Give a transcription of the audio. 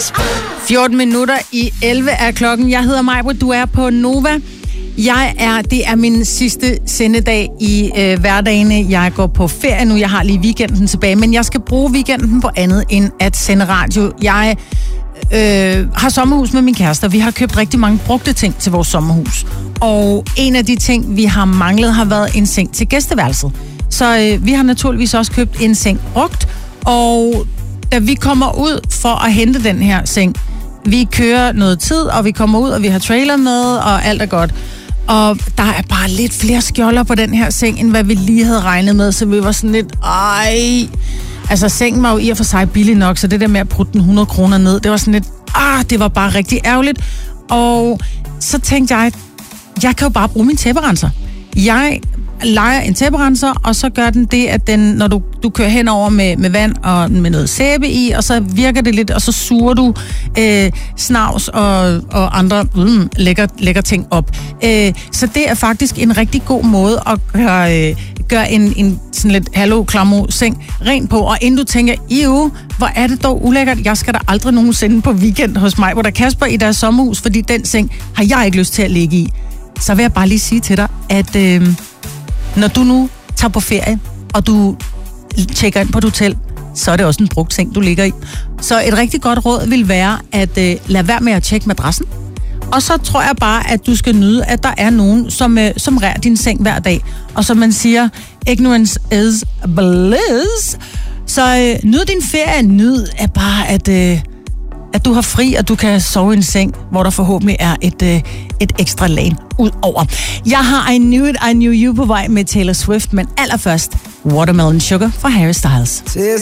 14 minutter i 11 er klokken. Jeg hedder Majbrit, du er på Nova. Det er min sidste sendedag i hverdagene. Jeg går på ferie nu. Jeg har lige weekenden tilbage, men jeg skal bruge weekenden på andet end at sende radio. Jeg har sommerhus med min kæreste, og vi har købt rigtig mange brugte ting til vores sommerhus. Og en af de ting, vi har manglet, har været en seng til gæsteværelset. Så vi har naturligvis også købt en seng brugt, og da vi kommer ud for at hente den her seng, vi kører noget tid, og vi kommer ud, og vi har trailer med, og alt er godt. Og der er bare lidt flere skjolder på den her seng, end hvad vi lige havde regnet med, så vi var sådan lidt, altså sengen var jo i og for sig billig nok, så det der med at putte den 100 kroner ned, det var sådan lidt, det var bare rigtig ærgerligt. Og så tænkte jeg kan jo bare bruge min tæpperenser. Jeg leger en tæpperenser, og så gør den det, at den, når du kører henover med vand og med noget sæbe i, og så virker det lidt, og så suger du snavs og andre lækker ting op. Så det er faktisk en rigtig god måde at gøre en sådan lidt hallo-klamo-seng ren på, og inden du tænker, hvor er det dog ulækkert, jeg skal da aldrig nogensinde på weekend hos mig, hvor der Kasper i deres sommerhus, fordi den seng har jeg ikke lyst til at ligge i. Så vil jeg bare lige sige til dig, at når du nu tager på ferie, og du tjekker ind på et hotel, så er det også en brugt seng, du ligger i. Så et rigtig godt råd vil være, at lade være med at tjekke madrassen. Og så tror jeg bare, at du skal nyde, at der er nogen, som rærer din seng hver dag. Og som man siger, ignorance is bliss. Så nyd din ferie, nyd af bare, at du har fri, og du kan sove i en seng, hvor der forhåbentlig er et ekstra lag ud over. Jeg har I Knew It, I Knew You på vej med Taylor Swift, men allerførst Watermelon Sugar fra Harry Styles.